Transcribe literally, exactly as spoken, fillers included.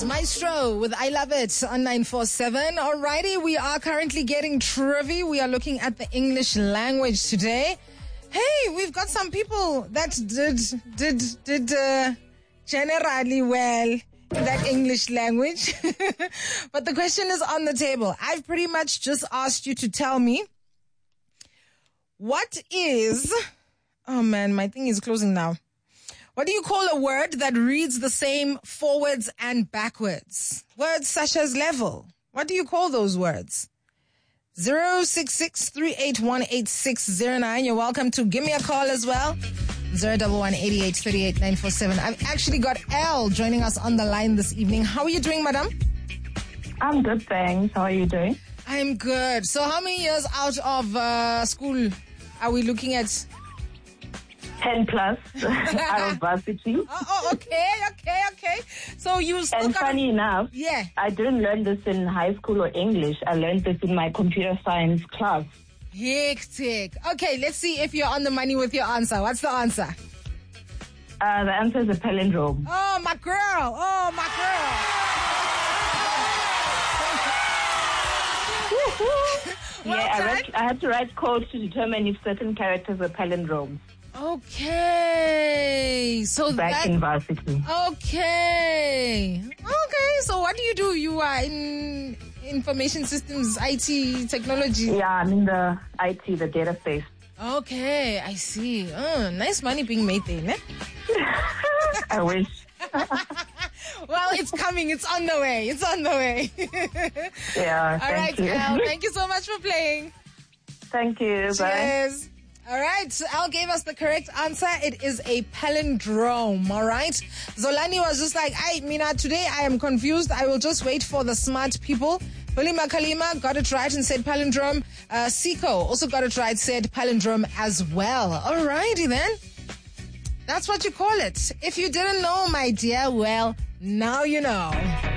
Yes, Maestro with I Love It on nine four seven. Alrighty, we are currently getting trivia. We are looking at the English language today. Hey, we've got some people that did did did uh, generally well in that English language. But the question is on the table. I've pretty much just asked you to tell me what is... Oh man, my thing is closing now. What do you call a word that reads the same forwards and backwards? Words such as level. What do you call those words? zero six six three eight one eight six zero nine. You're welcome to give me a call as well. zero one one eight eight three eight nine four seven. I've actually got Elle joining us on the line this evening. How are you doing, madam? I'm good, thanks. How are you doing? I'm good. So how many years out of uh, school are we looking at? ten plus out of varsity. Oh, oh, okay, okay, okay. So you still And got funny enough, yeah. I didn't learn this in high school or English. I learned this in my computer science class. Hectic. Okay, let's see if you're on the money with your answer. What's the answer? Uh, the answer is a palindrome. Oh, my girl. Oh, my girl. Well yeah, I, done. read, I had to write code to determine if certain characters were palindromes. Okay. So Back that, in varsity. Okay. Okay. So what do you do? You are in information systems, I T, technology. Yeah, I'm in the I T, the database. Okay, I see. Oh, nice money being made there, ne? I wish. Well, it's coming. It's on the way. It's on the way. Yeah, All thank right, you. Elle. Thank you so much for playing. Thank you. Bye. Cheers. All right, so Elle gave us the correct answer. It is a palindrome, all right? Zolani was just like, I, Mina, today I am confused. I will just wait for the smart people. Bulima Kalima got it right and said palindrome. Uh, Siko also got it right, said palindrome as well. All righty then. That's what you call it. If you didn't know, my dear, well, now you know.